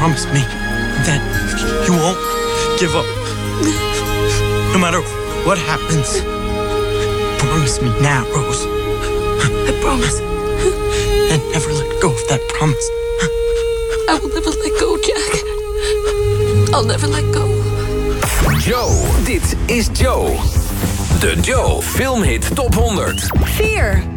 promise me that you won't give up. No matter what happens. Promise me now, Rose. I promise. And never let go of that promise. I will never let go, Jack. I'll never let go. Joe, dit is Joe. De Joe Filmhit Top 100. 4.